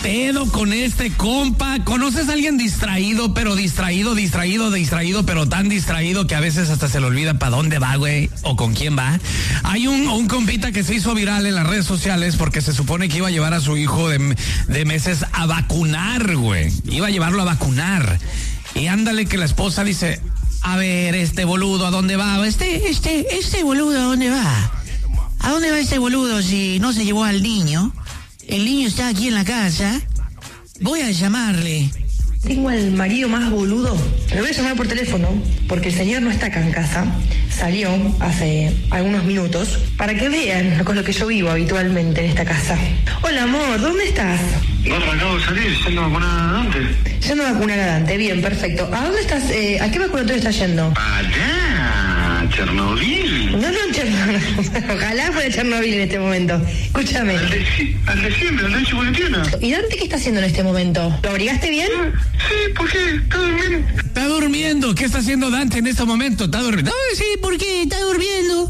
pedo con este compa? ¿Conoces a alguien distraído, pero pero tan distraído que a veces hasta se le olvida para dónde va, güey? ¿O con quién va? Hay un compita que se hizo viral en las redes sociales porque se supone que iba a llevar a su hijo de meses a vacunar, güey. Iba a llevarlo a vacunar. Y ándale que la esposa dice, a ver, este boludo, ¿a dónde va? Este boludo, ¿a dónde va? ¿A dónde va este boludo si no se llevó al niño? El niño está aquí en la casa. Voy a llamarle. Tengo al marido más boludo. Le voy a llamar por teléfono porque el señor no está acá en casa. Salió hace algunos minutos para que vean con lo que yo vivo habitualmente en esta casa. Hola, amor, ¿dónde estás? No, acabo de salir, yendo a vacunar a Dante. Yendo a vacunar a Dante, bien, perfecto. ¿A dónde estás? ¿A qué vacunatorio estás yendo? Allá, Chernobyl. No, Chernobyl. Ojalá fuera Chernobyl en este momento. Escúchame. Al de siempre, al de Chihuahua. ¿Y Dante qué está haciendo en este momento? ¿Lo abrigaste bien? Sí, ¿por qué? ¿Está durmiendo? Está durmiendo. ¿Qué está haciendo Dante en este momento? ¿Está durmiendo? Ay, sí, ¿por qué? Está durmiendo.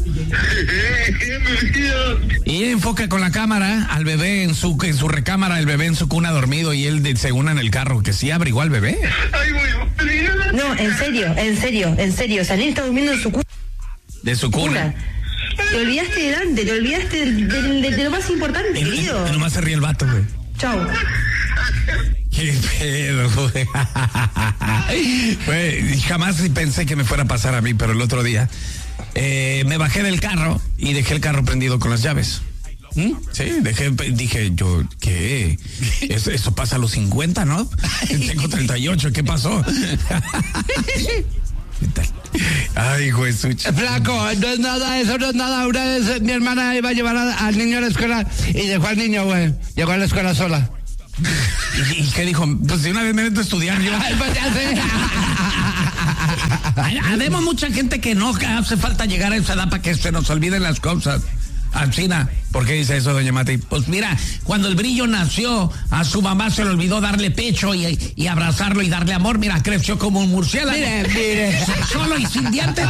Y enfoca con la cámara al bebé en su recámara, el bebé en su cuna dormido y él según en el carro, que sí abrigó al bebé. Ay, güey. No, en serio. Salir está durmiendo en su cuna. De su cuna. Te olvidaste de Dante, te olvidaste de lo más importante, querido. Nomás se ríe el vato, güey. Chau. Qué pedo, güey. Güey, jamás pensé que me fuera a pasar a mí, pero el otro día me bajé del carro y dejé el carro prendido con las llaves. Sí, dije yo, ¿qué? Eso pasa a los 50, ¿no? Tengo 38, ¿qué pasó? Ay, güey, Flaco, no es nada, eso no es nada. Una vez mi hermana iba a llevar al niño a la escuela y dejó al niño, güey. Llegó a la escuela sola. ¿Y qué dijo? Pues de una vez me meto a estudiar yo. Pues ya sé. Habemos mucha gente que no hace falta llegar a esa edad para que se nos olviden las cosas. Alcina, ¿por qué dice eso, doña Mati? Pues mira, cuando el Brillo nació, a su mamá se le olvidó darle pecho y abrazarlo y darle amor. Mira, creció como un murciélago. Mire. Solo y sin dientes.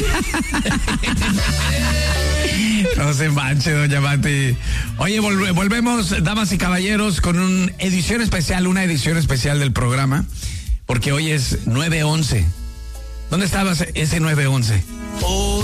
No se manche, doña Mati. Oye, volvemos, damas y caballeros, con una edición especial del programa, porque hoy es 9/11. ¿Dónde estabas ese 9/11?